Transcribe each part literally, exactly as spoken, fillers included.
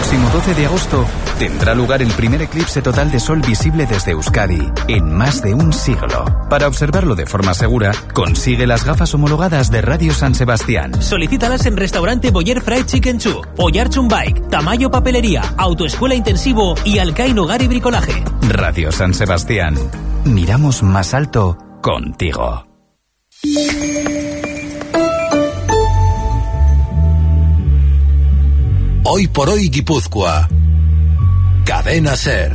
próximo doce de agosto tendrá lugar el primer eclipse total de sol visible desde Euskadi en más de un siglo. Para observarlo de forma segura, consigue las gafas homologadas de Radio San Sebastián. Solicítalas en Restaurante Boyer Fried Chicken Chu, Oyarchun Bike, Tamayo Papelería, Autoescuela Intensivo y Alcaín Hogar y Bricolaje. Radio San Sebastián. Miramos más alto contigo. Hoy por hoy Guipúzcoa. Cadena SER.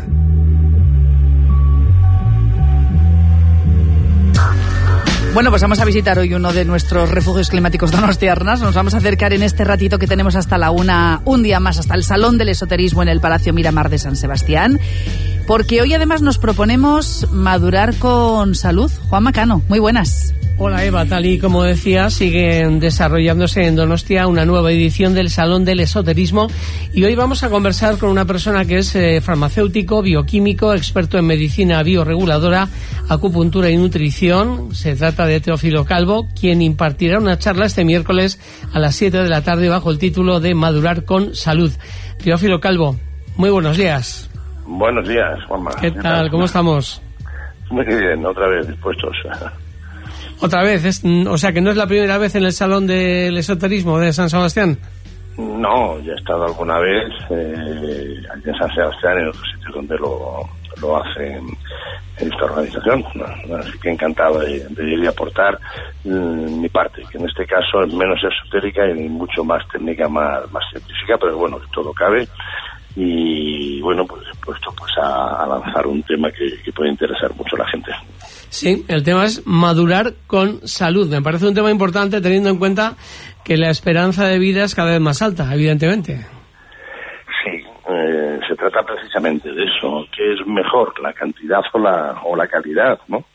Bueno, pues vamos a visitar hoy uno de nuestros refugios climáticos donostiarras. Nos vamos a acercar en este ratito que tenemos hasta la una, un día más, hasta el Salón del Esoterismo en el Palacio Miramar de San Sebastián, porque hoy además nos proponemos madurar con salud. Juan Macano, muy buenas. Hola Eva, tal y como decía, sigue desarrollándose en Donostia una nueva edición del Salón del Esoterismo y hoy vamos a conversar con una persona que es eh, farmacéutico, bioquímico, experto en medicina bioreguladora, acupuntura y nutrición. Se trata de Teófilo Calvo, quien impartirá una charla este miércoles a las siete de la tarde bajo el título de Madurar con Salud. Teófilo Calvo, muy buenos días. Buenos días, Juanma. ¿Qué tal? ¿Cómo estamos? Muy bien, otra vez dispuestos. Otra vez, es, o sea que no es la primera vez en el Salón del Esoterismo de San Sebastián. No, ya he estado alguna vez eh, aquí en San Sebastián, en otros sitios donde lo, lo hacen en esta organización. Así que encantado de, de ir y aportar mm, mi parte, que en este caso es menos esotérica y mucho más técnica, más, más científica, pero bueno, que todo cabe. Y bueno, pues he puesto pues a, a lanzar un tema que, que puede interesar mucho a la gente. Sí, el tema es madurar con salud. Me parece un tema importante teniendo en cuenta que la esperanza de vida es cada vez más alta, evidentemente. Sí, eh, se trata precisamente de eso, que es mejor, la cantidad o la, o la calidad, ¿no?